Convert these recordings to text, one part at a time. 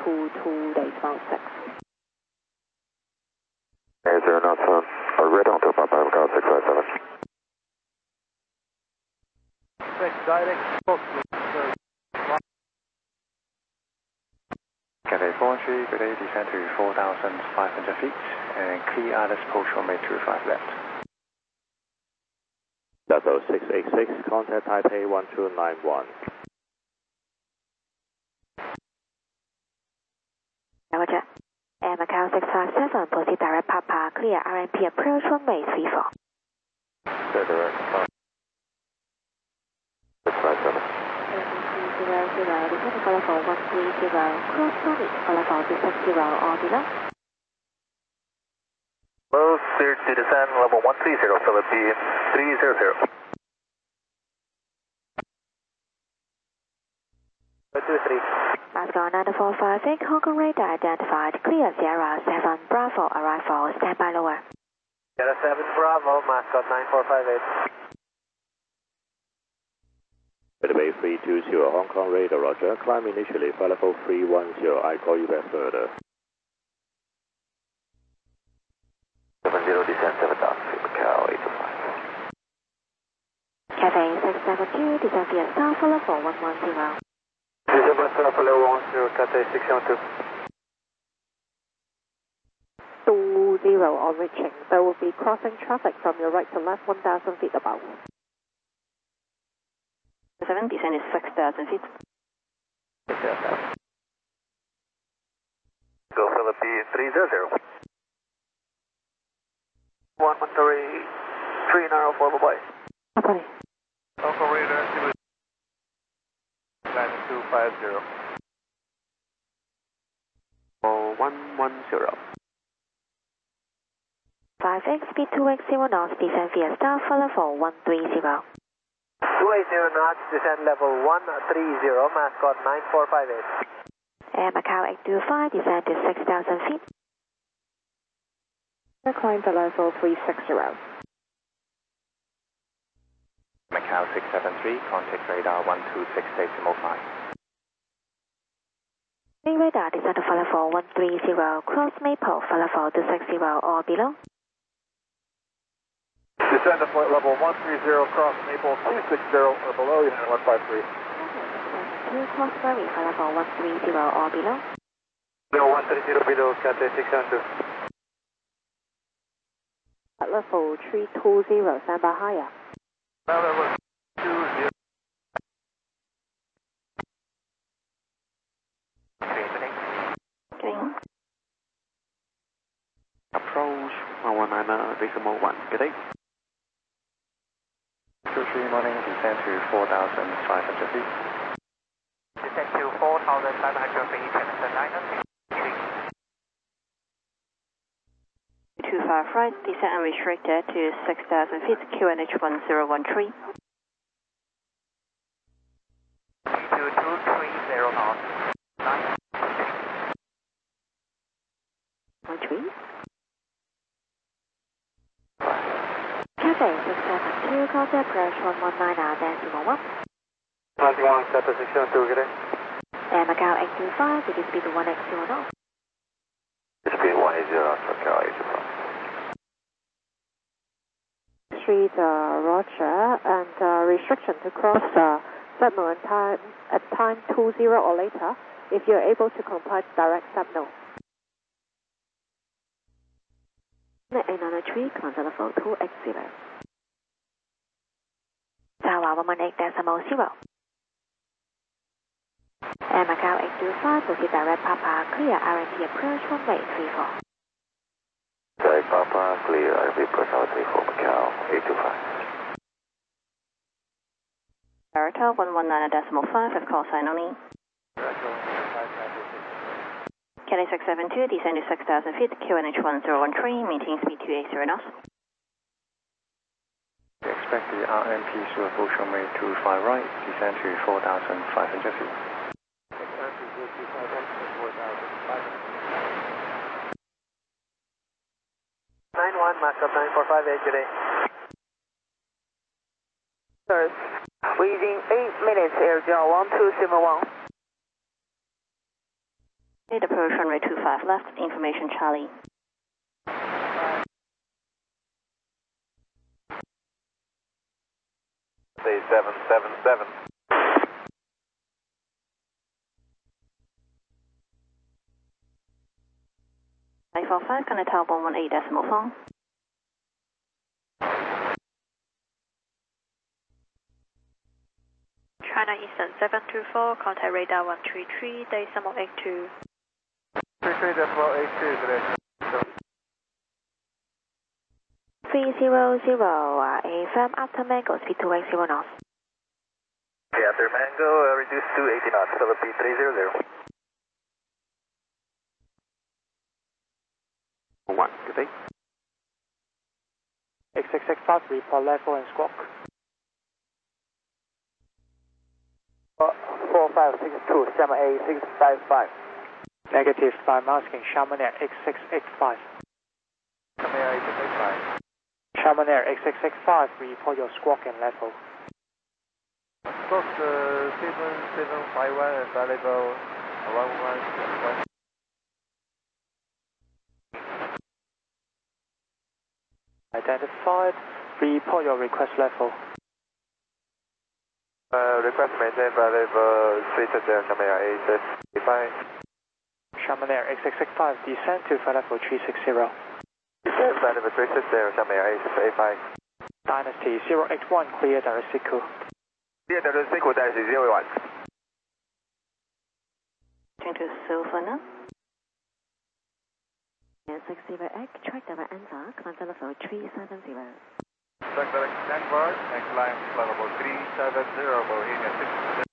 22.6. 0 knots red on to Papa Macau 657. Direct box. Cathay 43, good day, descend to 4,500 feet and clear Alice approach runway 25 left. Delta 686, contact Taipei 1291. Roger. Air Macau 657, proceed direct Papa, clear RMP approach runway 34. Direct 657. 0, descend to follow for 130, cross Sonic, follow for 260 or below. Low, cleared to descend, level 130, Philippine 300. 23. Moscow 9458, Hong Kong radar identified, clear Sierra 7 Bravo, arrival, standby lower. Sierra 7 Bravo, Moscow 9458. Bay 320, Hong Kong radar, roger. Climb initially, flight level 310. I call you back further. 70 descend 7,000 feet, Macau 825. Cathay 672, descend via South, follow for 110. December South, follow 10, Cathay 672. 20 on reaching. There will be crossing traffic from your right to left 1,000 feet above. 7, descend is 6,000 feet. Go Philippine 300. 113, 3 narrow 4 bye. Copy. Hong Kong radar, 9250. 110. 5X, speed 2X0 knots, descend via South, follow for 130. 280 knots, descend level 130, mascot 9458. Air Macau 825, descend to 6,000 feet. Climb to level 360. Macau 673, contact radar 126.5. Wing radar, descend to follow for 130, cross Maple, follow for 260 or below. Descend to flight level 130, cross Maple 260 or below, United 153. 2 cross Murray, follow for 130 or below. No, 130 below, Cathay 602. At level 320, stand by higher. Level 20. Green. Approach 119.1. Good day. 23 morning, descend to 4,500 feet. Descend to 4,500 feet, Canada 900. 25 right, descend unrestricted to 6,000 feet, QNH 1013. 2230 knots. 13. Cathay 672, contact approach 119.1. 91, Cathay 602, good day. Air Macau 825, with speed 1X0 knots. Speed 180 knots, Macau 825. Street, roger, and restriction to cross signal at time 20 or later if you're able to comply to direct signal. 893, contact level 2X0. Tower 118.0. Air Macau 825, proceed direct Papa, clear RMP approach runway 34. Direct Papa, clear RMP approach runway 34, Macau 825. Delta 119.5 of call sign only. Cathay 672, descend to 6,000 feet, QNH 1013, maintain speed 280 knots. Expect the RMP to approach runway 25 right, descend to 4,500 feet. 91, Moscow 9458, good day. Sir, within 8 minutes, Air John 1271. Need approach runway 25 left, information Charlie. Say 777. Five 45, connect tower 118.4. China Eastern 724, contact radar 133, decimal 82. 33.82 today. 300, AFM after Mango, speed 280 knots. Okay, after Mango, reduce to 80 knots, Philippine 300. 1, good day. X665, report level and squawk. 4562, Sherman A655. Negative, by masking Sherman Air X685. Sherman Air X685. Sherman Air X665, report your squawk and level. Squawk 7751 and level 1111. Identified, report your request level. Request maintained by level 370, Sherman Air A685. Sherman Air X665, descend to flight level 360. Descend by level 360, Sherman Air A685. Dynasty 081, clear direct sequel. Clear direct sequel, Dynasty 01. Turn to Silver now. 60X, track direct answer, climb to level 370. Track direct standby, and climb level 370, Bohemia 6.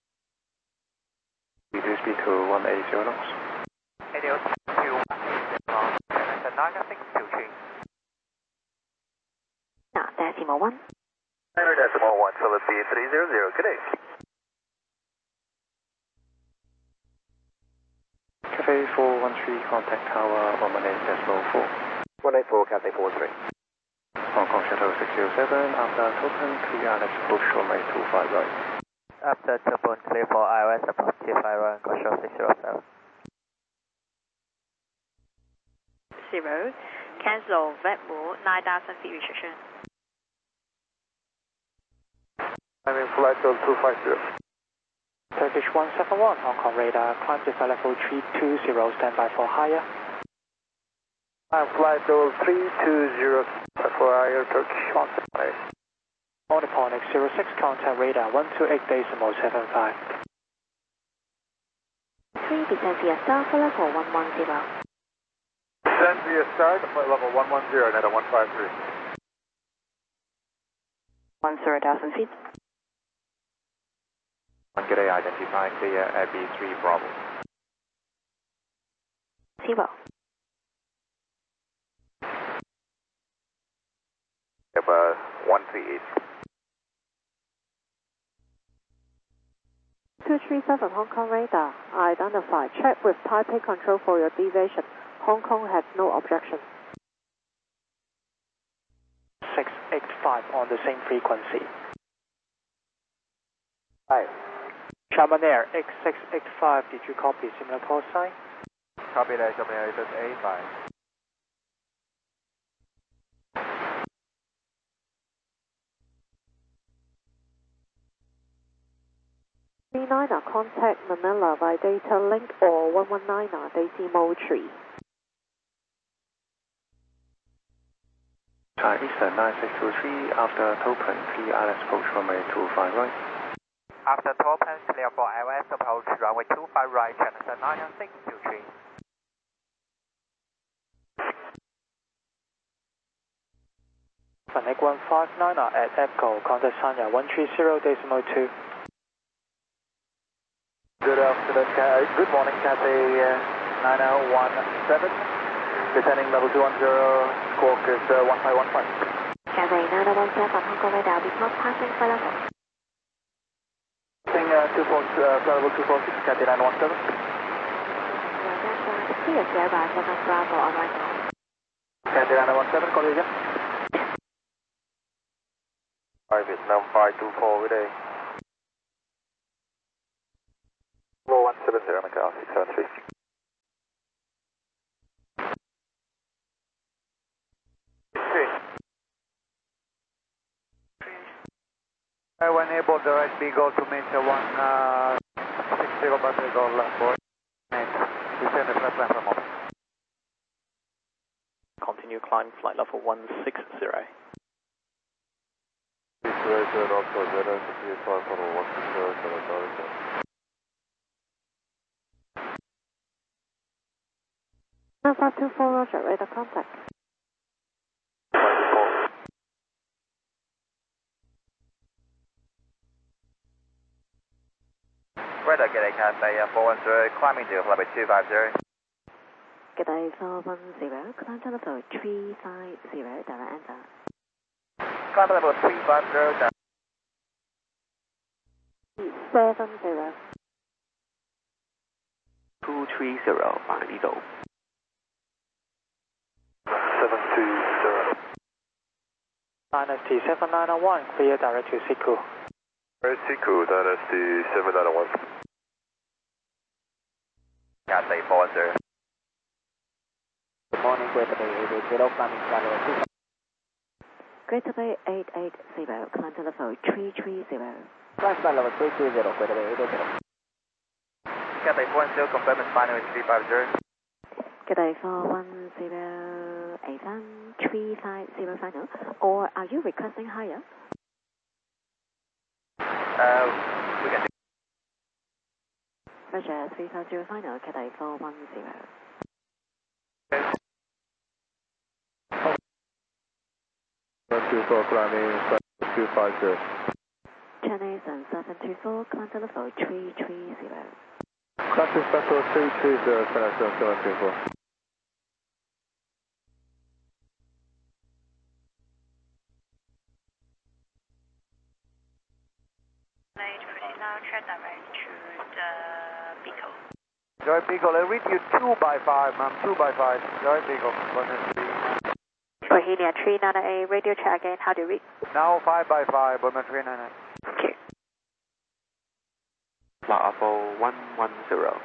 Reduce speed to 180 knots. Adios, 218 knots, and the 9623. Now, decimal 1. Decimal 1, Philippine 300, good day. Cafe 413, contact tower 118.4. 184, Cathay 43. Hong Kong Shuttle 607, after token, clear let's push runway 25 right. After token, clear for iOS above T5 right, control 607. 0, cancel VETMO 9,000 feet restriction. I'm in flight level 250. Turkish 171, Hong Kong radar, climb to flight level 320, standby for higher. I'm flight level 320, for higher, Turkish 171. On the Ponic 06, contact radar 128.75. 3, descend via star for level 110. Descend via star to flight level 110, net 153. 10,000 feet. Good day, identify clear at B3 Bravo. 0. Number 138. 237 Hong Kong radar, identify, check with Taipei control for your deviation. Hong Kong has no objection. 685 on the same frequency. 5. Sherman Air X685, did you copy similar call sign? Copy that, Sherman Air A5. Niner, contact Manila by data link or 119 decimal 3. China Eastern 9623, after token, clear let's push runway 25 right. After token, clear for iOS approach runway 25 right, channel 9623. Connect 159 at EPCO, contact Sanya 130.2. Good afternoon, good morning, Cathay 9017. Descending level 210, squawk is 1515. Cathay 9017 Hong Kong radar, we not passing flight level. Passing flight level 246, Cathay 917. Clear Sierra 7 Bravo on right now. Cathay 917, call you again. 5 Vietnam 524, good day. 4170, Macau 673. When able, the right Beagle to meet 160 by Beagle board. Descend the flat line for a moment. Continue climb flight level 160. Alpha 24 Roger, radar contact. Radar G'day Cafe 410, climbing to level 250. G'day 410, climb to level 350, direct enter. Climb level 350, 70. 230, 马里走。 720. Dynasty 7901, clear direct to Siku. Siku, Dynasty 7901. Cathay 410. Good morning, Greater Bay 880, climbing flight level 2. Greater Bay 880, climb to level 330. Climb flight level 320, Greater Bay 880. Cathay 410, confirm and final is 350. G'day 410, AFM 350 final. Or are you requesting higher? We can do. Roger 350 final, G'day 410. 724, climbing flight 250. Chinese and 724, climb to level 330. Classic Special 330, Connection 724. Pretty now, check direct to the Beagle. Joy Beagle, I read you 2 by 5, ma'am, 2 by 5. Joy Beagle, 1 Bohemia 398, radio check again, how do you read? Now 5 by 5, Bohemia 398. Okay. Bravo 110.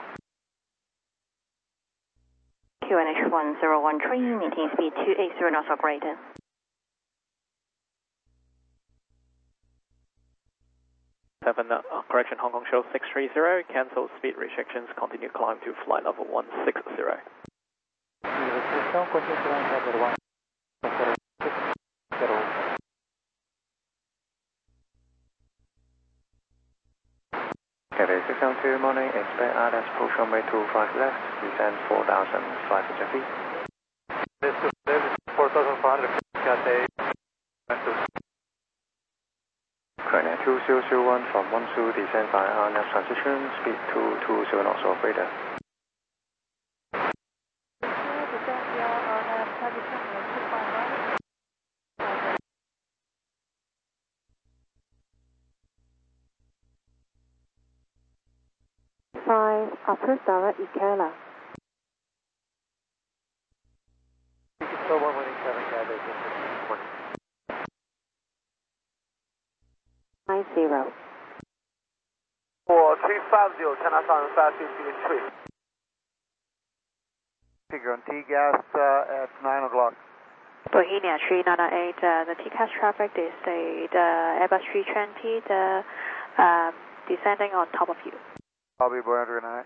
QNH 1013, maintain speed 280 knots or greater. Correction, Hong Kong show 630, cancel speed restrictions, continue climb to flight level 160. Cathay 602, morning, expect RS approach runway 25 left, descend 4,500 feet. This is 4,500, Cathay. Correct, 2001 from 12, descend by RNAV transition, speed 220 knots or greater. Approach direct Ikela. So 117, Cathay. 90. 4350, China Southern Fast 53. Figure on T-gas at 9 o'clock. Bohemia 398, the TCAS traffic is the Airbus 320, descending on top of you. I'll be Boeing 398.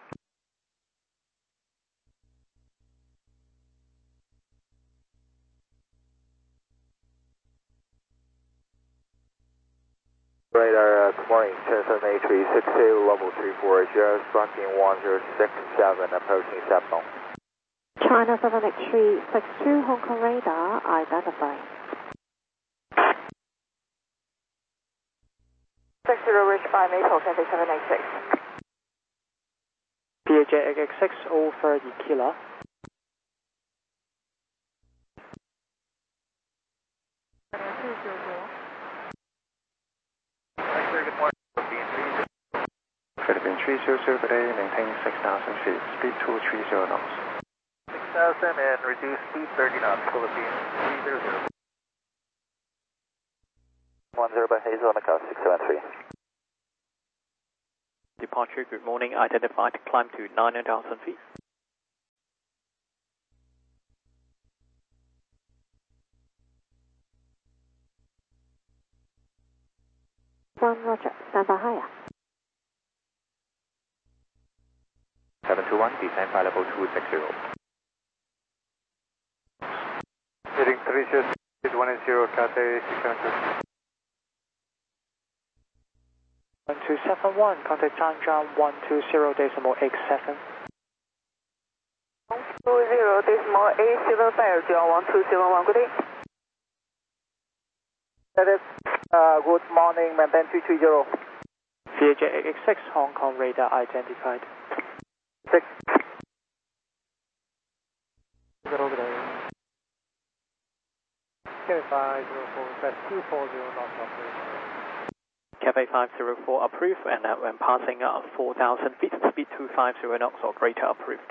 Radar, good morning, 1078362, level 340, fronting 1067, approaching Sentinel. China 78362, Hong Kong radar, identify. 60 reach 5 Maple, Cathay 786. PHA XX6 over the Kilo. Philippine 300, good day, maintain 6,000 feet, speed 230 knots. 6,000 and reduce speed 30 knots, Philippines 300. 10 by Hazel, Macau 673. Departure, good morning, identified, climb to 9,000 feet. 1, roger. Stand by higher. 721, descend flight level 260. Heading 30180, Cathay 672. 1271, contact time John 120.87. 120.87, John 1271, good day. Good morning, maintain 330. CAJ-886, Hong Kong radar identified. 6. Good day. K504, that's 240 knots operation. Cafe 504 approved, and when passing 4,000 feet, speed 250 knots or greater approved.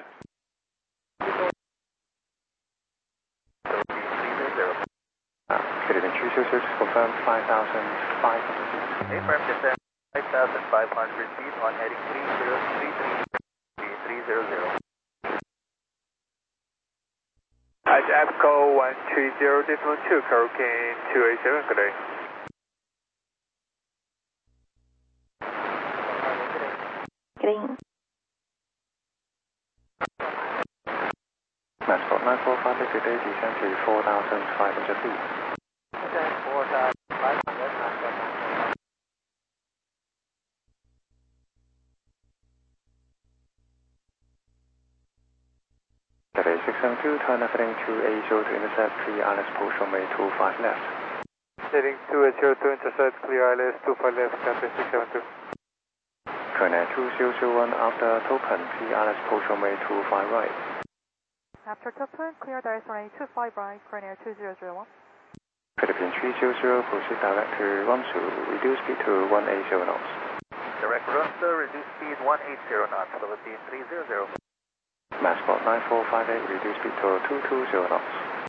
Heading 200, confirm 5,500 feet. Affirm, descend 5,500 feet on heading 300. At APCO 130.2, Hurricane 287, good day. Getting Mascot 945, good day, descend to 4,500 feet. Okay, 4,500, Mascot 945. Cathay 672, turn left heading 280 to intercept 3 ILS approach runway 25 left. Heading 280 to intercept, clear ILS 25 left, Cathay 672. Korean 2001, after token, 3 ILS approach runway 25 right. After token, clear direct runway 25 right, Korean 2001. Philippine 300, proceed direct to Wonsu, reduce speed to 180 knots. Direct Runster, reduce speed 180 knots, Philippine 300. Mascot 9458, reduce speed to 220 knots.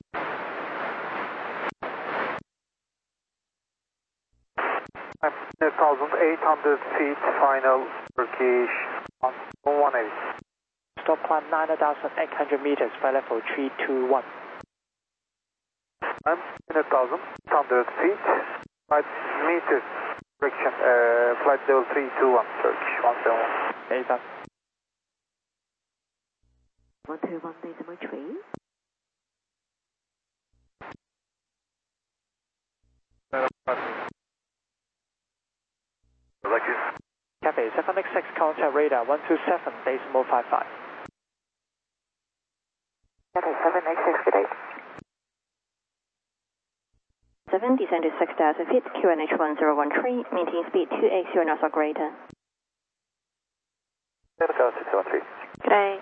I'm 1,800 feet, final, Turkish 118. Stop climb 9,800 meters, flight level 321. I'm 1,800 feet, 5 meters, direction, flight level 321, Turkish 171. 121.3. Cathay 766, contact radar 127.55. Cathay 786, good day. 7, descend to 6,000 feet, QNH 1013, maintain speed 280 knots or greater. 613. Good day.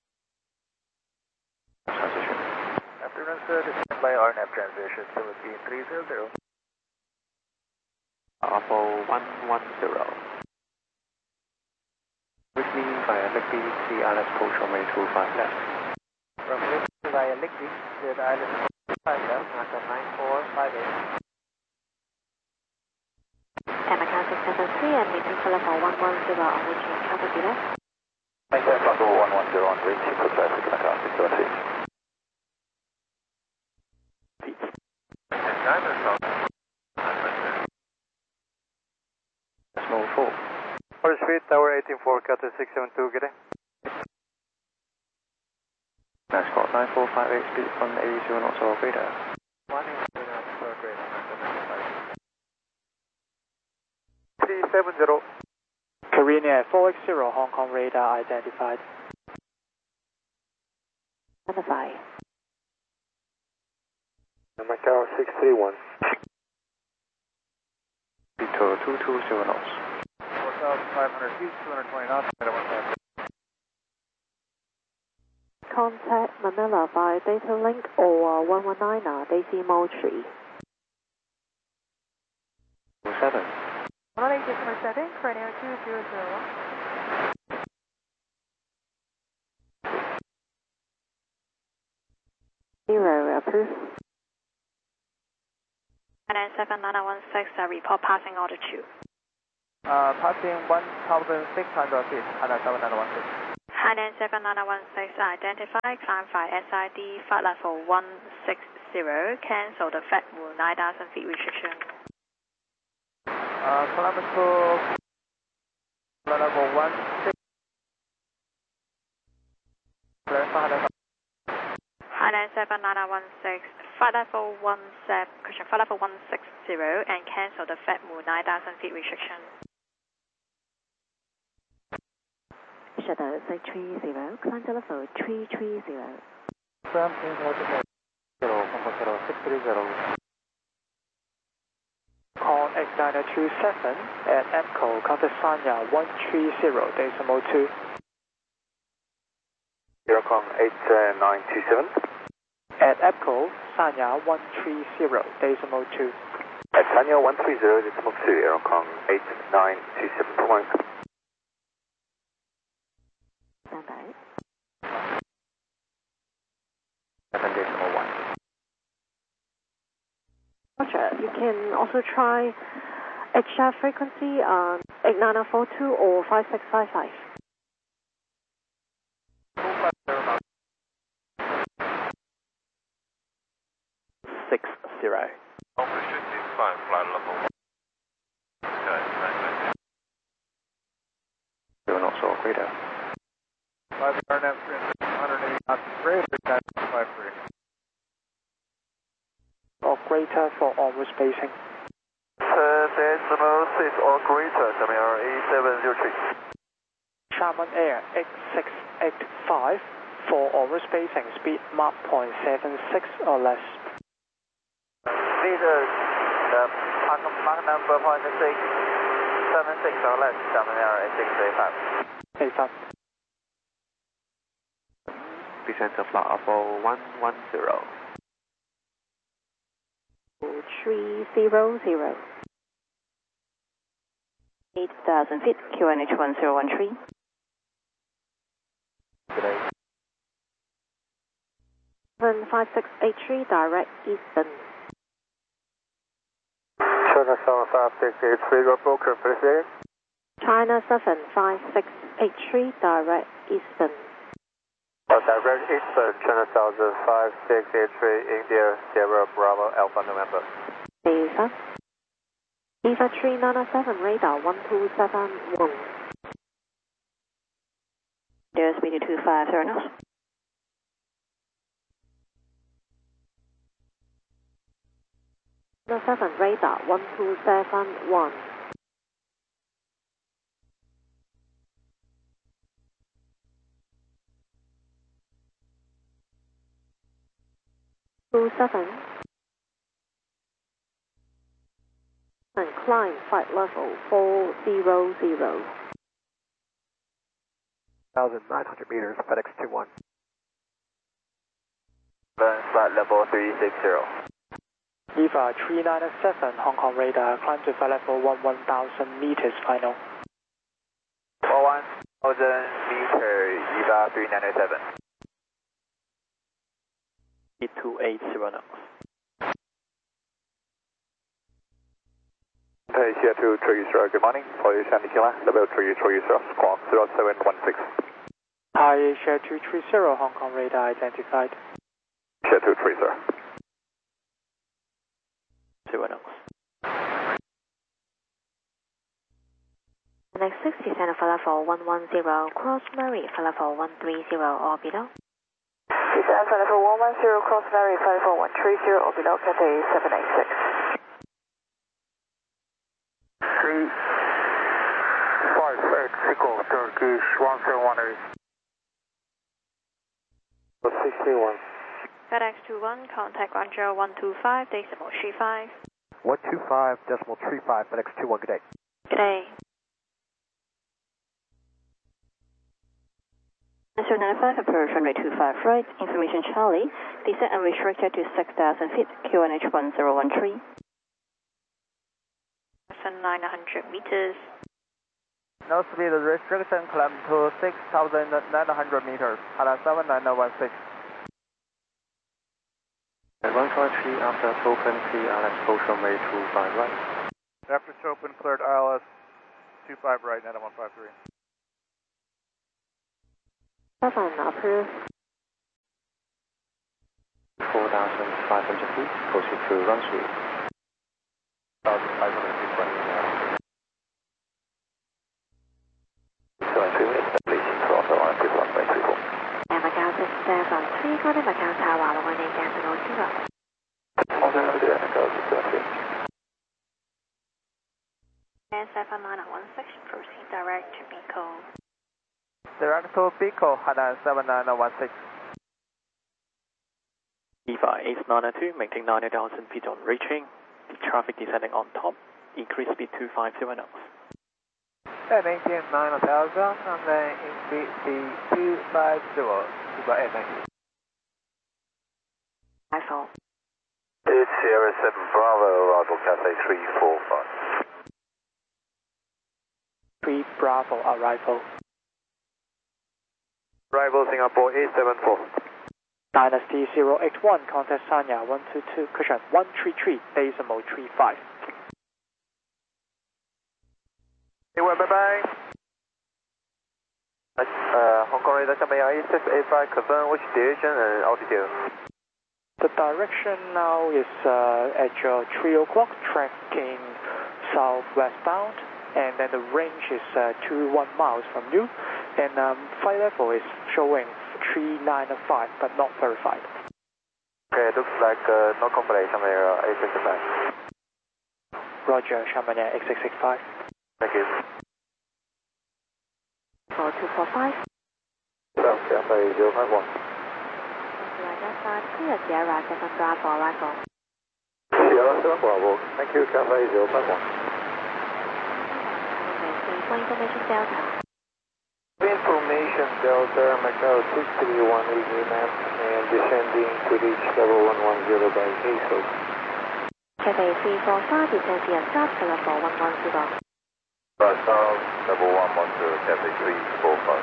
Transition. Afternoon, sir, descend by RNAV transition, Philippine 300. Apple 110. With me via Ligby, 3 ILS approach runway 25 left. From Ligby via Ligby, clear the island 5 left, Mascot 9458. American 673 and meeting flight level 110 on reaching Caterpillar. Maintain flight level 110 on reaching for traffic in Account 673. Decimal 4. First feet, tower 184, Cathay 672, good day. Mascot 9458, speed 180 knots or greater. 180 knots or greater, Mascot 370. Korean Air 4X0, Hong Kong radar identified. Identify. Macau 631. Speed to 220 knots. 4,500 feet, 220 knots, Contact Manila by data link or 119 decimal 3. 7. 118.7, Korean 200. Zero, approved. And 79916, report passing altitude. Passing 1,600 feet, and 7916. Hainan 79916, identify, climb by SID, flight level 160, cancel the FAT 9,000 feet restriction. climb to level 16. Highland 7 9916, flight level 17, correction, flight level 160 and cancel the FedMu 9,000 feet restriction. Shuttle 630, climb to level 330. 630. On X927 at EPCO, contact Sanya 130.2. Eurocom 8927. At EPCO, Sanya 130.2. At Sanya 130.2, Eurocom 8927 point. Stand by. 7.1. Roger, you can also try HF frequency 8942 or 5655. 60. Restricted climb flight level 1. Okay, 0 knots or greater. 5 RNF 180 knots greater than 53. Or greater for onward spacing. decimal 6 or greater, Shamir E703. Sharman Air 8685 for onward spacing, speed Mach 0.76 or less. Speed Mach number 0.676 or less, Sharman Air 8685. 85. Descent to flight level 110. 300. 8,000 feet, QNH 1013. Today. 75683, direct eastern. China 75683, go broker, please. China 75683, direct eastern. Direct eastern, China 75683, India, Sierra Bravo, Alpha November. Eva. Eva 3907, radar 1271. There's speed 250 knots. No 7, radar 1271. Two 7 and climb flight level 400. 1,900 meters, FedEx 21. Flight level 360. EVA 3907, Hong Kong radar, climb to flight level 11,000 meters final. 1,000 meter, EVA 3907. 8280 knots. Asia 230, good morning. For you, Sandy Killer, level 330, squawk 0716. Hi, Asia 230, Hong Kong radar identified. Asia 230. 0 knots. Next 6, descend for level 110, cross Murray for level 130 or below. Descend for level 110, cross Murray for level 130 or below, Cathay 786. 358, Echo, Turkish 1718. 61. FedEx 21, contact Ranger 125, decimal 35. 125.35, FedEx 21, good day. Good day. Answer 95, approach runway 25 right, information Charlie, descent unrestricted to 6,000 feet, QNH 1013. 900 meters. No speed restriction, climb to 6,900 meters, Highland 79916. At 153 after open, clear ILS approach runway 25 right. After open, cleared ILS 25 right, net 153. 7, approved. 4,500 feet, proceed to run 3. 1,500 feet, 673, calling Macau Tower, 118 Cancel 0. Also, no, the Echo 673. And 7916, proceed direct to Pico. Direct to Pico, Hainan 7916. EVA 8992, maintain 90,000 feet on reaching. The traffic descending on top. Increase speed to 50 knots. And maintain 9000 and then increase speed 250. Goodbye, thank you. Rifle. It's Sierra 7 Bravo, arrival Cathay 345. 3 Bravo, arrival. Arrival Singapore 874. Dynasty 081, contact Sanya 122, cushion 133, decimal 35. Anyway, bye-bye. Hong Kong radar 685, confirm which direction and altitude. The direction now is at 3 o'clock, tracking southwestbound, and then the range is 21 miles from you, and flight level is showing 395, but not verified. Okay, looks like no confirmation there, 865. Roger, Chamonix 8665. Thank you. 4245. South Cathay 051. Clear Sierra 7 Bravo, arrival. Sierra 7 Bravo, thank you, Cathay 051. For information Delta. Information Delta, Macau 631 easy map, and descending to reach level 110 by ASO. Cathay 345, descend via stop to level 110. South, level 110, Cathay 345.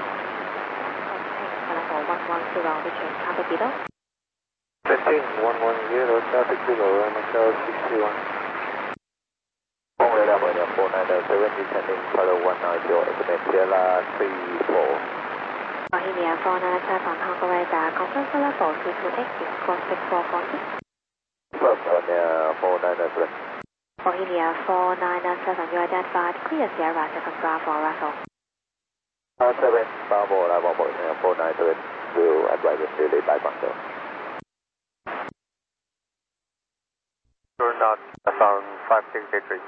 Level 110, reaching traffic below. Descending 110, traffic below, Macau 631. Hong Radar 497, descending pilot 190, estimate Sierra 34. Bohemia 497 on Hong Kong radar, confirm for level 328, squawk 6440. Bohemia 497. Bohemia 497, you identified clear Sierra 7 Bravo, arrival. 7 Bravo, arrival Bohemia 497, will advise us to lead by Guangzhou. Turn out, found 5683.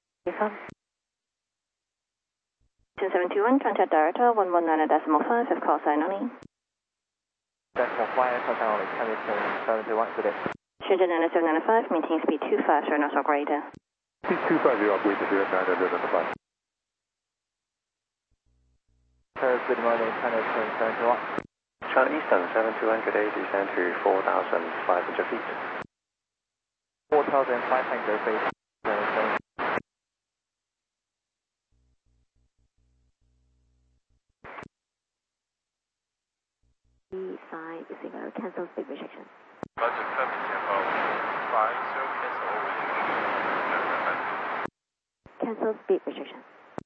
721, contact director 119.5 of call sign only. Decimal 5, call sign only, 721 today. Shenzhen 9795, maintain speed 250 knots or greater. Speed 250, upgrade to 0995. Good morning, China 721. China Eastern 7200A, descend to 4,500 feet. 4,500 feet. 350, cancel speed restriction. Roger, Kirby Tempo 50, Cancel speed restriction.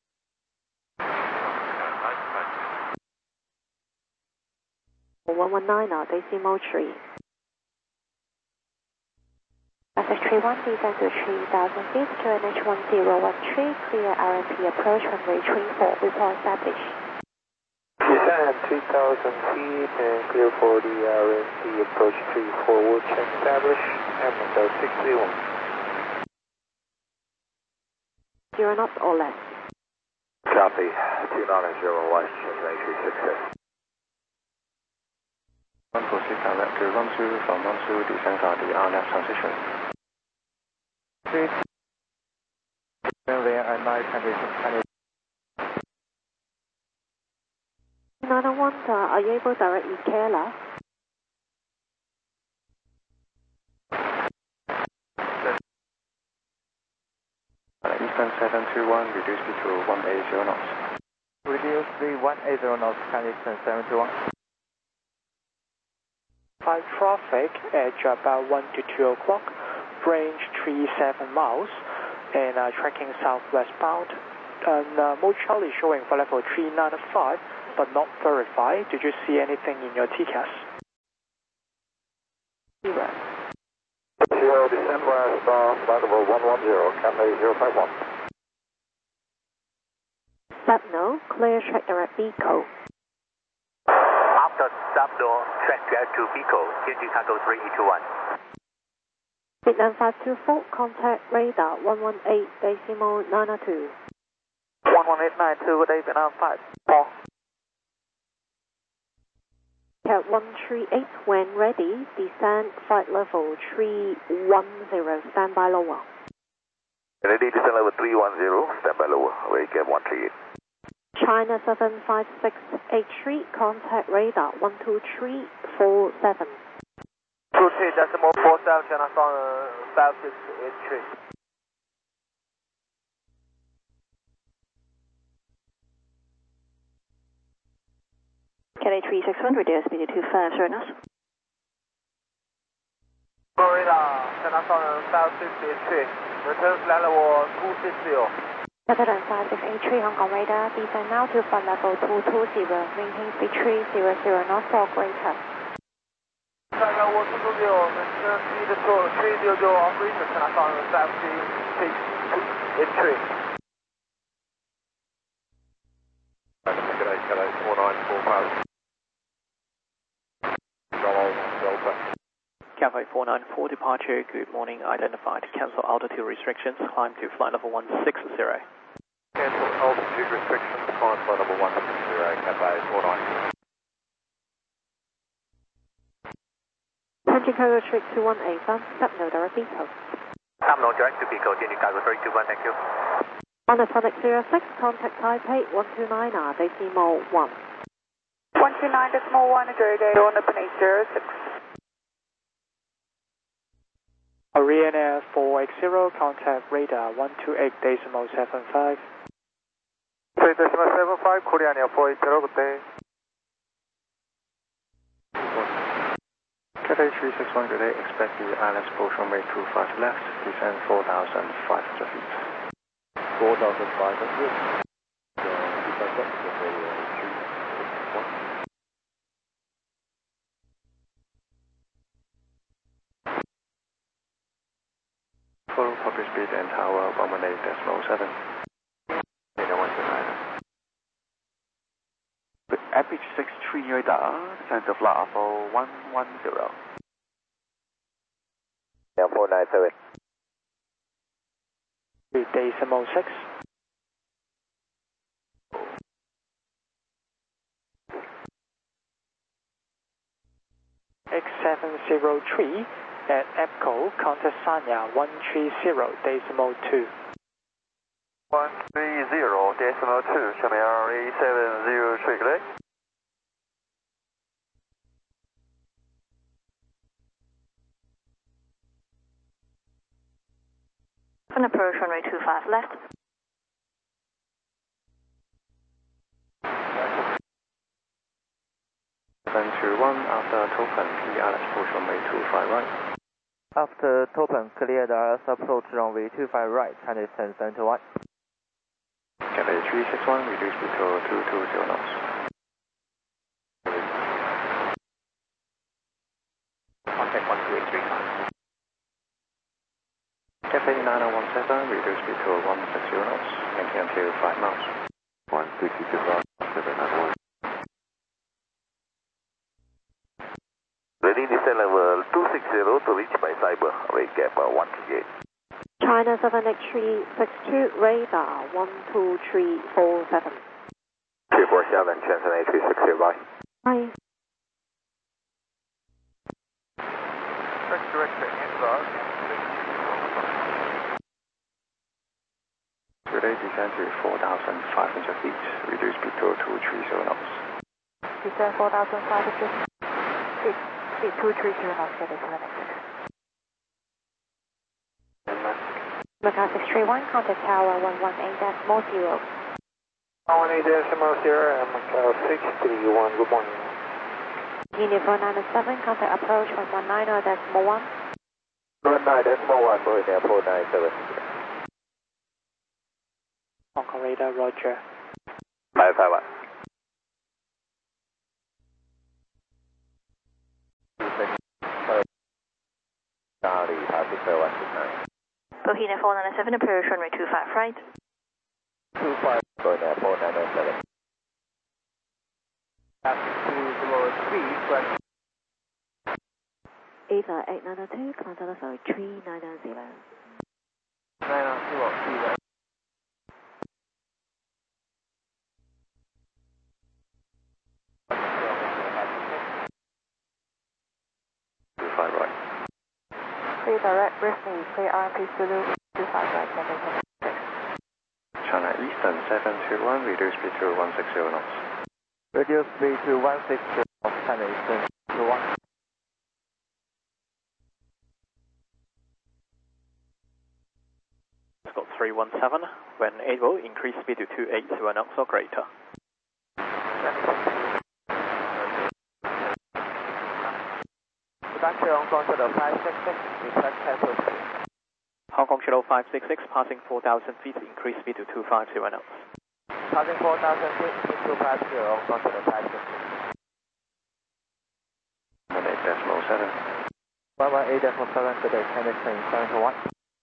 119, decimal 3. FX31, descend to 3,000 feet, QNH 1013, clear RMP approach runway 34, report established. Descend 3,000 feet and clear for the RMP approach 34, will check established, and Macau 631. 0 knots or less. Copy, 2901, Shenzhen 366. Proceed direct to Runsu, from Runsu, descend via the RNAV transition. There are night conditions. 901, are you able to direct Ikela? Eastern 721, reduce speed to 180 knots. Reduce the 180 knots, Eastern 721. High traffic at about 1 to 2 o'clock, range 37 miles, and tracking southwestbound. And Mo Charlie showing for level 395, but not verified. Did you see anything in your TCAS? 0, descend west, flight level 110, Cathay 051. Sentinel, clear track direct Pico. After Stop door, track to Pico, Tianjin Cargo 3821. Vietnam 524, contact radar 118.902. 11892, good day, Vietnam 5-4. Cat 138, when ready, descend flight level 310, standby lower. Ready, descend level 310, standby lower, away Cap 138. China 75683, contact radar 12347. 23.47, China 75683. Cathay 361, reduce speed to 25 knots. Florida, China 75683, return flight level 260. Netherlands 5683, Hong Kong radar, descend now to flight level 220, maintain speed 300 knots or greater. Flight level 220, maintain speed 300 or greater, China 75683. Cathay 494 Paris. Delta. Cathay 494 departure, good morning, identified. Cancel altitude restrictions, climb to flight level 160. Cancel altitude restrictions, climb flight level 160, Cathay 494. Tianjin Cargo Street 218, bound step no direct Pico. Terminal direct to Pico, Tianjin Cargo 321, thank you. On the Sonic 06, contact Taipei 129R, decimal 1. 129.1, enjoy your day, on open 806. Korean Air 480, contact radar 128.75. 3.75, Korean Air 480, good day. Cathay 361, good day, expect the ILS approach runway 25 left, descend 4,500 feet. 4,500. Follow public speed and tower 118.7. Average 63 radar, descend to flight level 110. Yeah, 497. Decimal 6. X703 at EPCO, contact Sanya 130.2. 130.2, Channel A703, good day. An approach runway 25 left. To 1 after token, ILS approach runway 25 right. After token, clear the ILS approach runway 25 right, and descend 71. Cathay 361, reduce speed to 220 knots. Contact 12835. Cathay 9017, reduce speed to 160 knots, maintain until 5 miles. 162, 791. Ready, descend level 260 to reach by cyber, away Cap 138. China 78362, radar 12347. 347, China 8360, bye. Bye. Direct to Innsbruck. Today descend to 4,500 feet, reduce speed to 230 knots. Descend 4,500 feet, speed 230 knots, Cathay 786. Macau 631, contact tower 118.0. 118.0 and Macau 631, good morning. Union 497, contact approach 119.1. 119.1, going there, 497. Hong Kong radar, roger. 551. Charlie, Pacific 169. Bohemia 497, approach runway 25 right. 25, going there, 497. After 203. correct. Eva 8902, climb to level 3990. 990. Right. Clear direct, Brittany, clear RMP Zulu, 25 right, Cathay 76. China Eastern 721, reduce speed to 160 knots. Reduce speed to 160 knots, China Eastern 21. Scott 317, when able, increase speed to 280 knots or greater. Departure Hong Kong Shuttle 566, request cancel. Hong Kong Shuttle 566, passing 4,000 feet, increase speed to 250 knots. Passing 4,000 feet, 250, Hong Kong Shuttle 566. 18.7. 118.7, good day, China Eastern 721.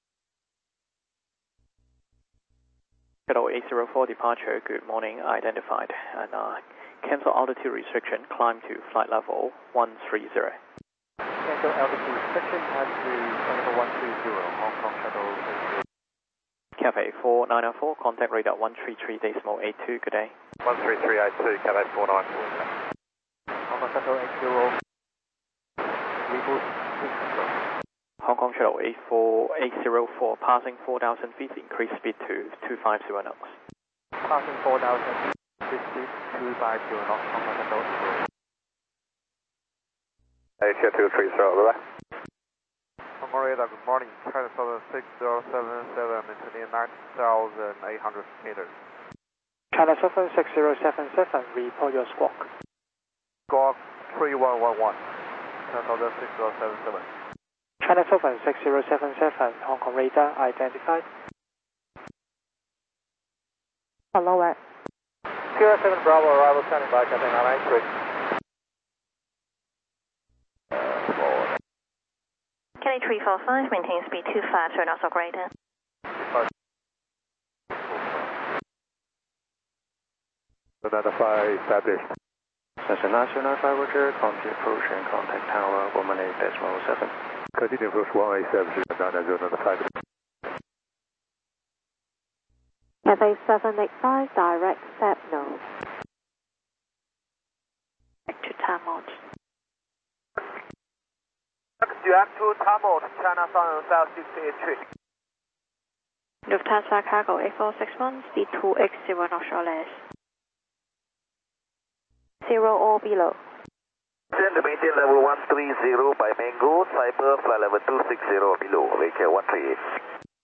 Shuttle 804 departure, good morning, identified. And cancel altitude restriction, climb to flight level 130. Cancel altitude restriction, climb to level 130, Hong Kong Shuttle 804. Cathay 4904, contact radar 133.82, good day. 13382, Cathay 494. Hong Kong Shuttle 80, reboot 6. Hong Kong Shuttle 804, passing 4,000 feet, increase speed to 250 knots. Passing 4,000 feet, speed 250 knots, Hong Kong Shuttle 80. Asia 230, bye-bye. Hong Kong radar, good morning. China Southern 6077 into the 9,800 meters. China Southern 6077, report your squawk. Squawk 3111. China Southern 6077. China Southern 6077, Hong Kong radar identified. Hello, Sierra 7 Bravo, arrival standing by, Cathay 993. Kelly 345, maintain speed 25 knots or greater. Identify, established. Cessna 995, Roger, contact approach and contact tower 118.7. Continue approach 187, down at 095. Cathay 785, direct step no. Back to Tamot. You have to Tamot, China Southern South 683. Lufthansa Cargo 8461, speed 280 knots or less. 0 or below. Descend to maintain level 130 by Mango, Cyber, flight level 260 below, wake 138.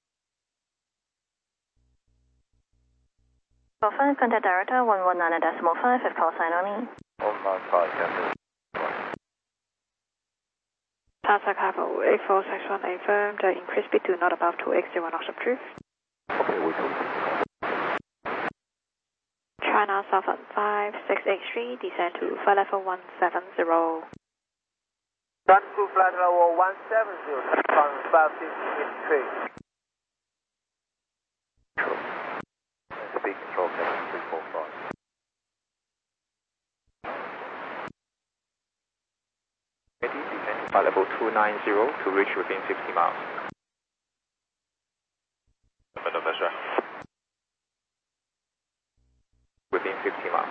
45, contact director 119.5 if call sign only. 195, cancel. Lufthansa Cargo 8461, affirmed, increase speed to not above 280 knots approved. Okay, we go. China Southern 5683, descend to flight level 170. Run to flight level 170, from 5683. Speed control, Kevin 345. Ready, descend to flight level 290 to reach within 60 miles. November, Within 50 miles.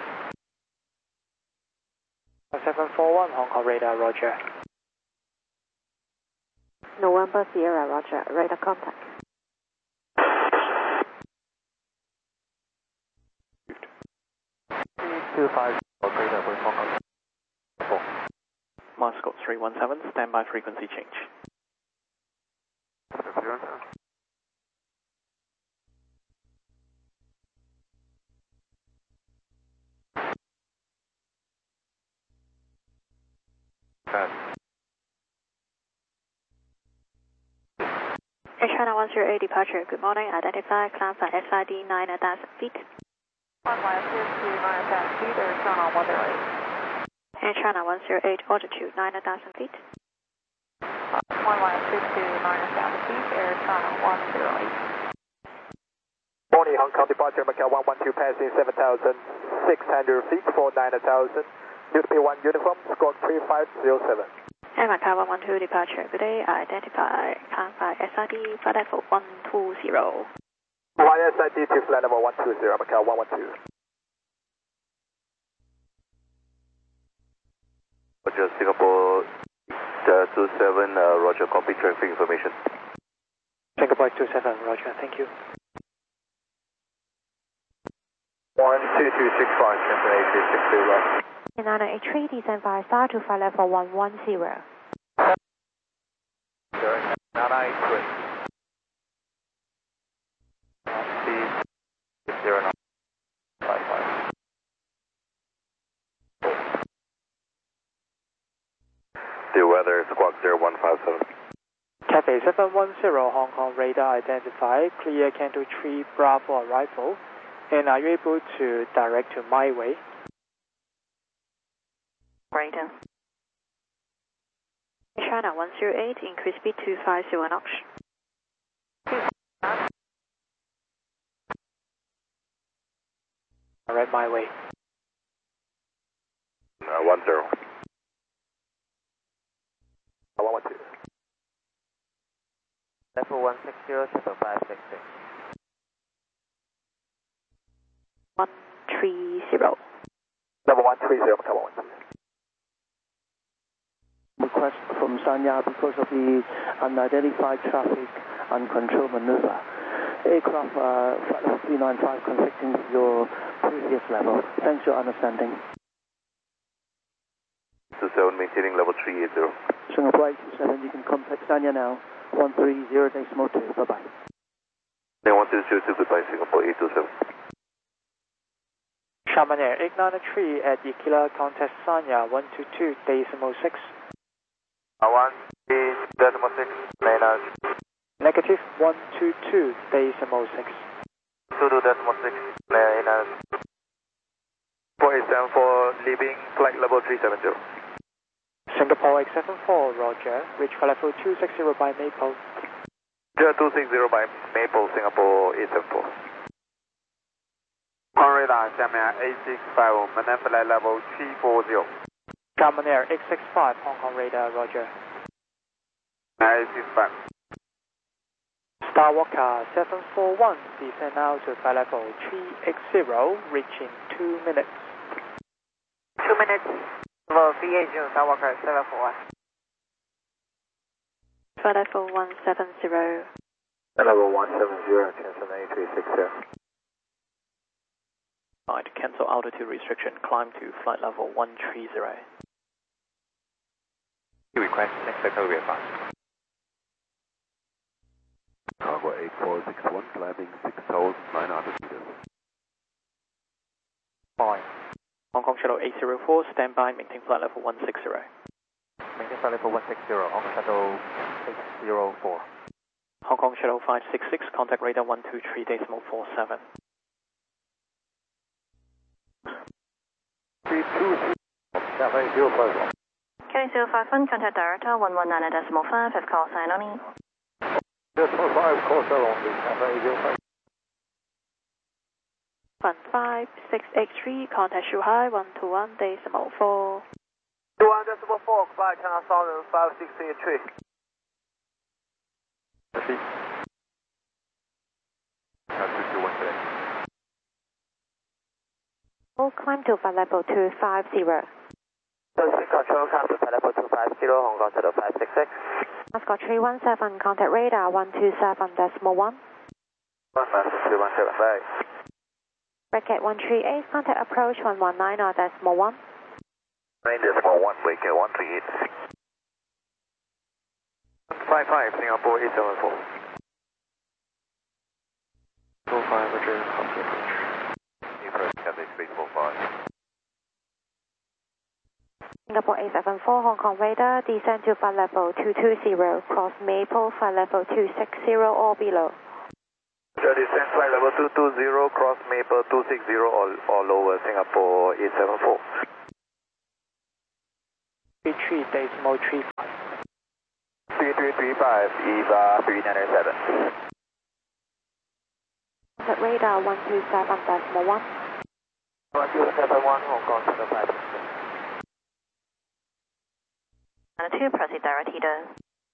741, Hong Kong radar, Roger. November Sierra, roger, radar contact. Moscow 317, standby frequency change. Air China 108 departure, good morning, identify, climb flight SID 9,000 feet. Runway 229 9,000 feet, Air China 108. Air China 108, altitude 9,000 feet. Runway 229 9,000 feet, Air China 108. Morning, Hong Kong departure, Macau 112, passing 7,600 feet for 9,000. UP1 Uniform, squawk 3507. Air Macau 112 departure. Good day, identify, climb by SID, flight level 120. YSID to flight level 120, Macau 112. Roger, Singapore 27, Roger, copy traffic information. Singapore 27, Roger, thank you. 12265, cancel 8360. 983, descend via star to flight level 110. 983. The weather is squawk 0157. Cathay 710, Hong Kong radar identified, clear Canto 3 Bravo arrival, and are you able to direct to my way? Brighton. China 108, increase speed to 50 knots. Alright, my way. 10. 112. Level 160, triple 566. 130. Level 130, Macau 112. Request from Sanya because of the unidentified traffic uncontrolled maneuver. Aircraft flight level 395 conflicting with your previous level. Thanks for your understanding. 27, maintaining level 380. Singapore 827, you can contact Sanya now. 130.2. Bye bye. 1202, goodbye, Singapore 827. Sharman Air 893 at Yakila, contact Sanya 122.6. 1.6, Maynard. Negative 122.6. 22.6, Maynard. 4874, leaving flight level 370. Singapore 874, Roger. Reach flight level 260 by Maple. 0260 by Maple, Singapore 874. On radar, Xiamen 865, maintain flight level 340. Sharman Air 865, Hong Kong radar, Roger. 865. Starwalker 741, descend now to flight level 380, reaching 2 minutes. 2 minutes. Level 380, Starwalker 741. Flight level 170. Level 170, cancel 8360. Right, cancel altitude restriction, climb to flight level 130. Request next sector will be fast. Cargo 8461, climbing 6,900 meters. Fine. Hong Kong Shuttle 804, stand by, maintain flight level 160. Maintain flight level 160, Hong Kong Shuttle 804. Hong Kong Shuttle 566, contact radar 123.47. 323, Cathay 051. Cathay 051, contact director 119.5, have call sign only. 025, call cell only, Cathay 05. 15683, contact Shanghai 121.4. 21.4, flight China Southern 5683. Repeat. 221 Climb to flight level 250. Control, climb to flight level 250, Hong Kong Shuttle 566. Mascot 317, contact radar 127.1. 15317, bye. Bracket 138, contact approach 119.1. 9.1, Breaker 138. 55, Singapore 874. 45, Roger, copy approach. Approach, Cathay Space 45. Singapore 874, Hong Kong radar, descend to flight level 220, cross Maple, flight level 260 or below. Descend flight level 220, cross Maple 260 or lower, Singapore 874. 33.35. 3335, EVA 397. Contact radar 127.1. 127.1, Hong Kong Shuttle 566. 2, proceed direct heater.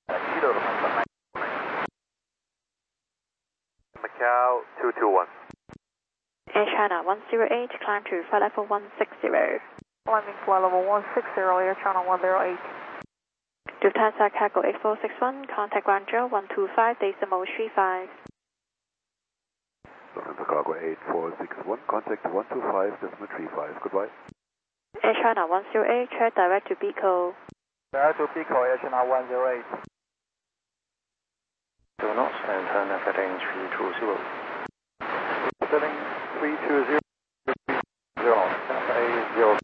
Macau 221. Air China 108, climb to flight level 160. Climbing flight level 160, Air China 108. Lufthansa Cargo 8461, contact Guangzhou 125.35. Lufthansa Cargo 8461, contact 125.35, goodbye. Air China 108, check direct to Bico. Direct to Bico, Air China 108. 0 knots and turn left heading 320. Heading 320, 0,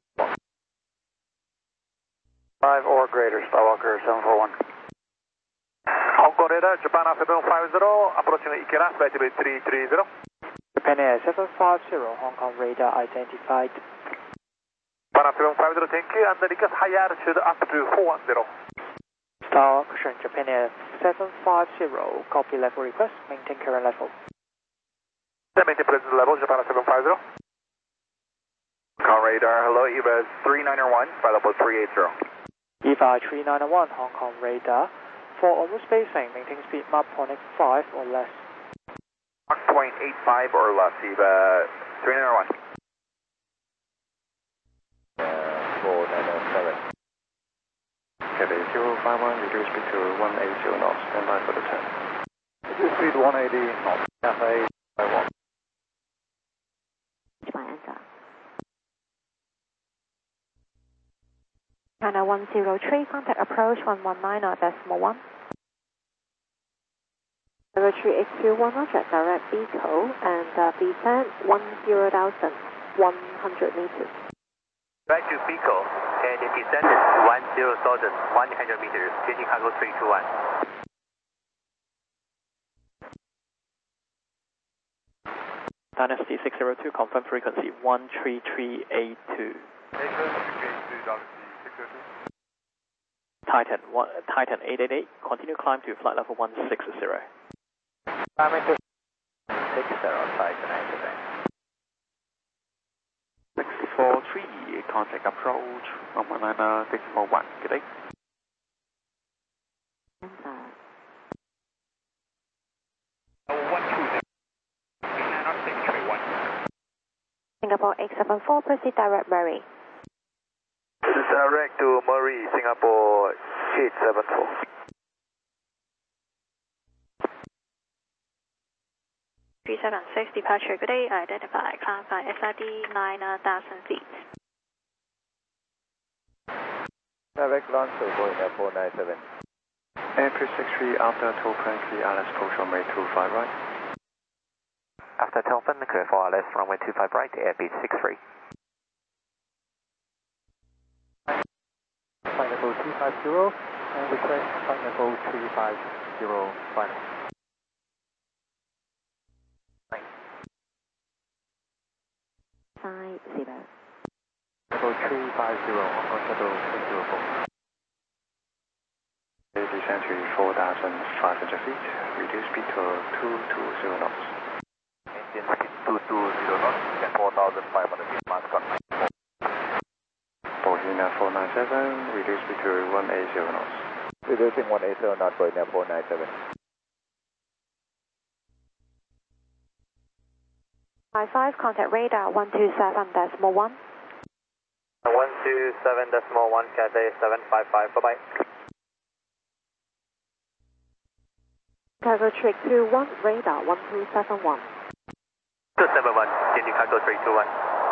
5 or greater, Skywalker 741. Hong Kong radar, Japan 750, approaching Ikeda, flight 330. Japan Air 750, Hong Kong radar identified. Japan 750, thank you, and request higher altitude up to 410. Star Ocean, Japan Air 750, copy level request, maintain current level. Maintain present level, Japan 750. Hong Kong radar, hello, EVA 3901, flight level 380. EVA 3901, Hong Kong radar. For almost spacing, maintain speed Mach 0.85 or less. Mach 0.85 or less, EVA 3901. 497. Cathay 051, reduce speed to 180 knots, stand by for the turn. Reduce speed 180 knots, Cathay 1. China 103, contact approach 119.1. Level 3821, roger, direct Bico, and descent 10,100 meters. Right to Bico, and the descent is 10,100 meters, changing cargo 321. Dynasty 602, confirm frequency 13382. Titan 888, continue climb to flight level 160. Climbing to 60, Titan 888. 643, contact approach 119.641, good day. Singapore 874, proceed direct Murray. This is direct to Murray, Singapore 874. Departure, good day, identify, climb by SID 9,000 feet. Direct launch to Boeing 497. Airfield 63 after Toplan, clear RS approach runway 25 right. After Telford, clear for RS runway 25 right, airbase 63. flight level 250 and request flight level 350 final. Side 0. Level 350, Hong Kong Shuttle 304. Descend to 4,500 feet, reduce speed to 220 knots. Maintain speed 220 knots, and 4,500 feet, Mascot 94. Bohina 497, reduce speed to 180 knots. Reducing 180 knots, Boeing 497. 55, contact radar 127.1. 127.1, Cathay 755, bye-bye. Cargo 321, radar 1271. 271, changing cargo 321.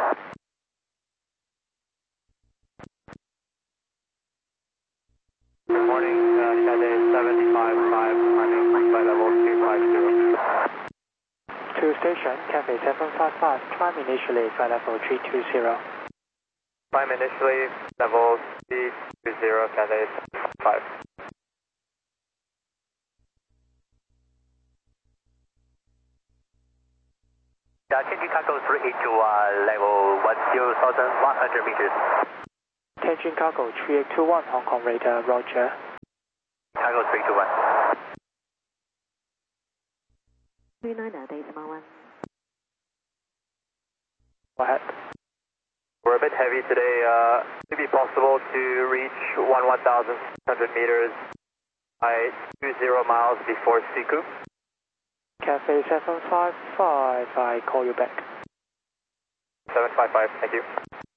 Good morning, Cathay 755, climbing flight level 250. To station, Cathay 755, climb initially, flight level 320. Climb initially, level 320, Cathay 755. Changing cargo 38 to level 10,100 meters. Tianjin Cargo 3821, Hong Kong radar, roger. Cargo 321. 39.1. Go ahead. We're a bit heavy today. Would it be possible to reach 1,600 meters, 20 miles before Siku. Cafe 755, I call you back. 755, thank you.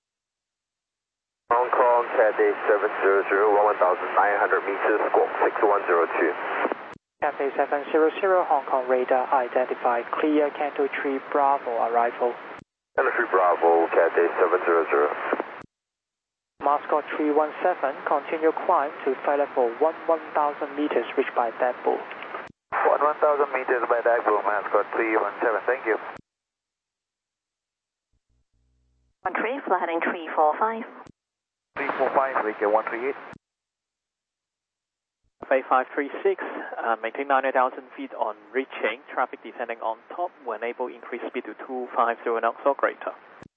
Hong Kong, Cathay 700, 1,900 meters, squawk 6102. Cafe 700, Hong Kong radar identified, clear, Canto 3 Bravo arrival. Canto 3 Bravo, Cathay 700. Mascot 317, continue climb to flight level 1,000 meters, reached by Deadpool. 1,000 meters by Deadpool, Mascot 317, thank you. 13, fly heading 345. 345, Ricky 138. FA 536, maintain 90,000 feet on reaching, traffic descending on top, when able increase speed to 250 knots or greater.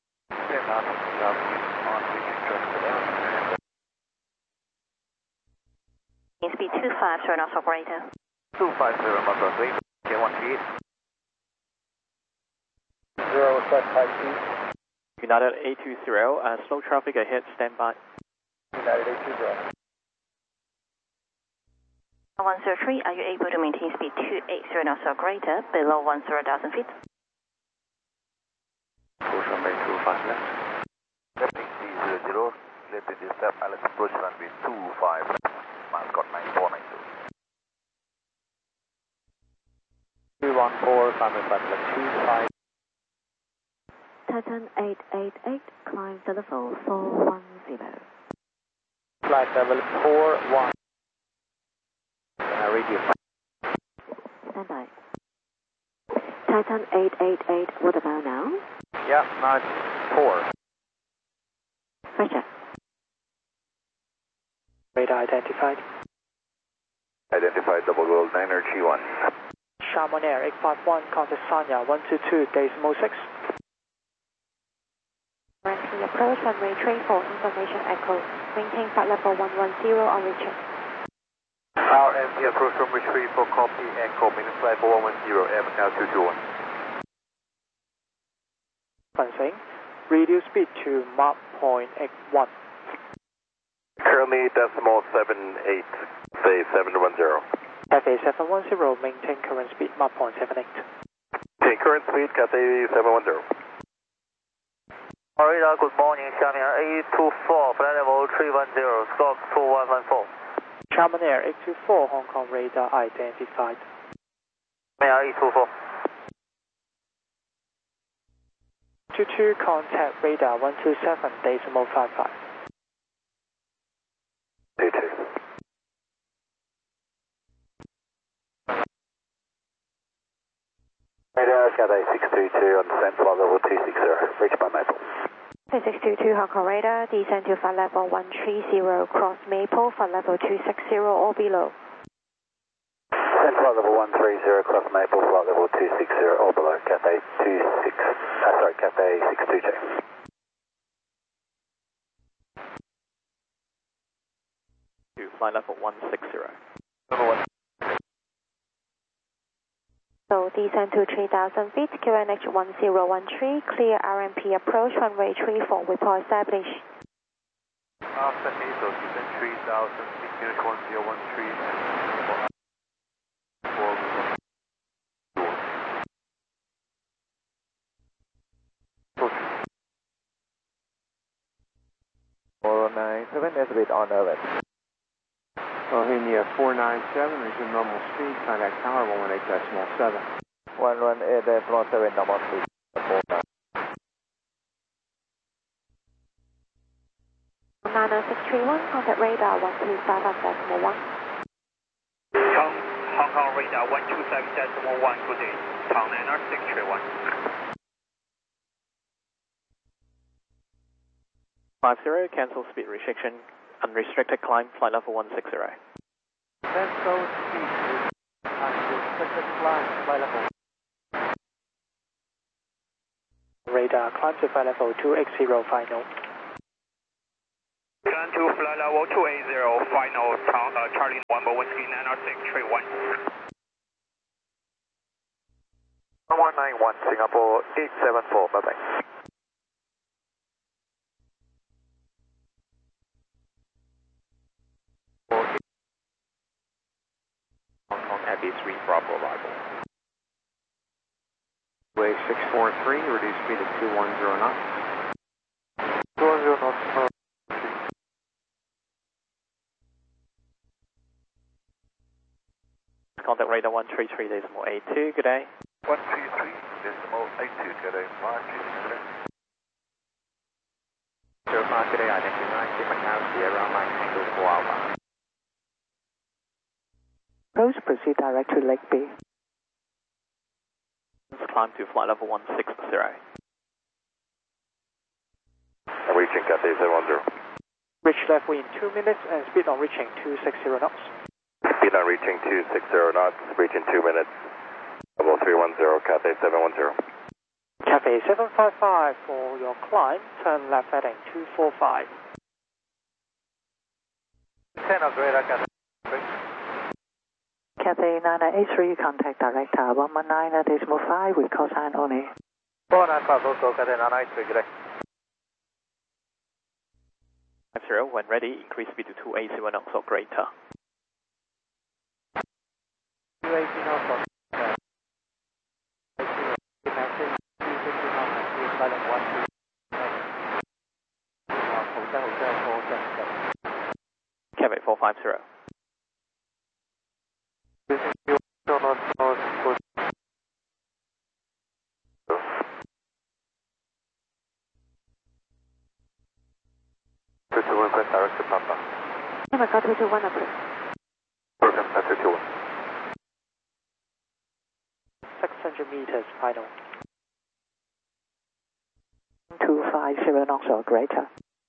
Speed 250 knots or greater. 250 knots or greater, Ricky 138. 0 set 52. United 820, slow traffic ahead, stand by. United 820. 103, are you able to maintain speed 280 knots or greater below 10,000 feet? Push runway 25 left. Left 0, left it is left, Alex approach runway 25 left, Mascot 9492. 314, climb flight level 25. Titan 888, climb to level 410. Flight level 41. Radio. Stand by. Titan 888, what about now? Yeah, 94. Roger. Radar identified. Identified double gold 9er G1. Sharman Air 851, contact Sanya 122.6. Currently approach runway 34, information echo. Maintain flight level 110 on reaching. RMP approach runway 34, copy, echo, minus flight 110, air now 221. Fencing, reduce speed to Mach point X1. Currently decimal 78, say 710. Cathay 710, maintain current speed Mach point 78. Okay, current speed, Cathay 710. Radar, good morning, Xiamen 824, flight level 310, stop 2114. Xiamen Air 824, Hong Kong radar identified. Xiamen 824. 22, contact radar 127.55. 22. Radar, Cathay 622 on descent flight level 260, reached by Maple. 622 Hong Kong radar, descend to flight level 130, cross Maple, flight level 260 or below. Descent flight level 130, cross Maple, flight level 260 or below, Cathay 622. To flight level 160. Number 1. So descend to 3,000 feet, QNH 1013, clear RMP approach, runway 34, report established. After Hazel, descend 3,000 feet, QNH 1013. Estimate on alert. Bohemia 497, resume normal speed, contact tower 118.7. 118.7, normal speed. 90631, contact radar 127.1. Hong Kong radar 127.1, good day. Town 90631. 50, cancel speed restriction, unrestricted climb, flight level 160. Let's go speed, unrestricted climb, flight level. Radar, climb to flight level 280, final. Climb to flight level 280, final, Charlie 1 Whiskey 90631. 191, Singapore 874, bye-bye. Cathay 3 Bravo arrival. Way 643, reduce speed to 210 knots. 210 knots. Contact radar 133.82, good day. 133.82, good day. 5 good day. 05, good day, identify Macau Sierra Mike Tango 4 Alpha. Approach, proceed direct to Lake B. Climb to flight level 160. Reaching Cathay 710. Reach level in 2 minutes and speed on reaching 260 knots. Speed on reaching 260 knots, reaching 2 minutes. Level 310, Cathay 710. Cathay 755 for your climb, turn left heading 245. 10 of radar, Cathay. Cathay 9983, contact director 119.5 with call sign only. 495, also Cathay 983, good day. 50, when ready, increase speed to 280 knots or greater. 280 knots. Cathay 450. Direct to Papa. Got 221 approved. Program 221. 600 meters final. 250 knots or greater.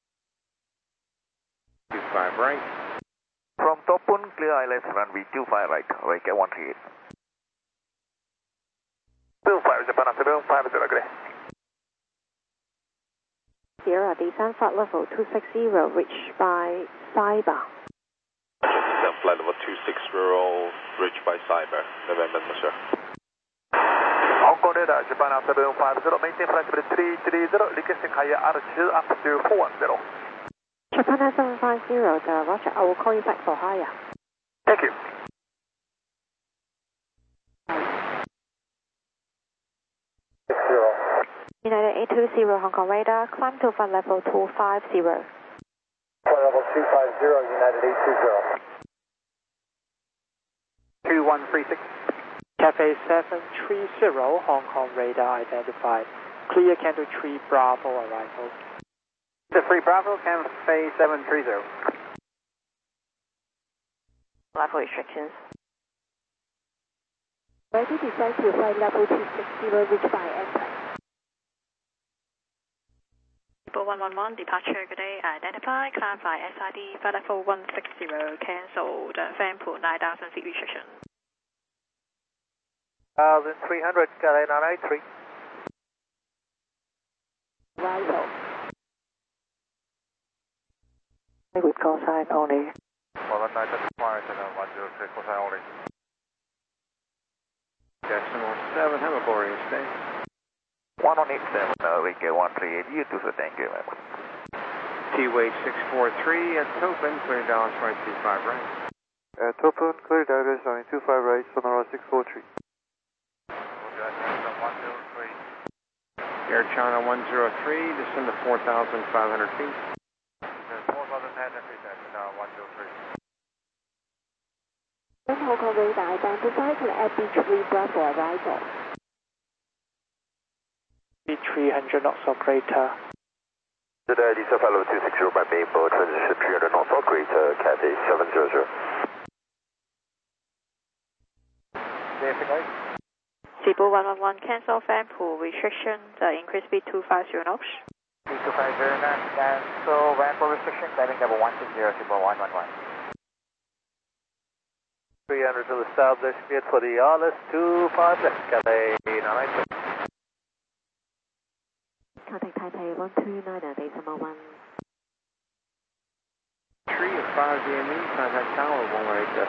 25 right. From Topun, clear ILS runway 25 right, wake at 138. Bill 5 Japan after Bill 50, good day. Sierra, descend flight level 260, reached by Cyber. Flight level 260, reached by Cyber, November, sir. Hong Kong radar, Japan after Bill 50, maintain flight level 330, requesting higher altitude up to 410. Japan 750, Roger, I will call you back for higher. Thank you. United 820 Hong Kong radar, climb to flight level 250. Flight level 250, United 820. 2136. Cathay 730 Hong Kong radar identified. Clear Canto 3 Bravo arrival. The 3 Bravo, Cathay 730. Level restrictions. Ready to descend to flight level 260, reached by aircraft. 111, departure, good day, identify, climb by SID, flight level 160, cancelled, Vanpool 9,000 feet restriction. 1,300, Cathay 983. Arrival. With call sign only. 119.5 and 106, call sign only. Decimal 7, have a boarding stay. 1187, wake at 138, you too, sir, thank you, man. T-Way 643 at Topin, clear Dallas right 25 right. At Topun, clear Dallas running 25 right, Sonora 643. Air China 103, descend to 4,500 feet. 4,500 feet, now 103. Hong Kong radar identified at B3 Bravo arrival. 300 knots or greater. Today, Lisa Fellow 260 by Maple, transition 300 knots or greater, Cathay 700. Cebu 111, cancel Vanpool, restriction, increase speed 250 knots. 250, cancel Vanpool restriction, climbing level 160, Cebu 111. 300 to the south, there's speed for the RLS 25 left, Cathay 983. Contact Taipei 129.1. 3 at 5 DME, contact tower 118.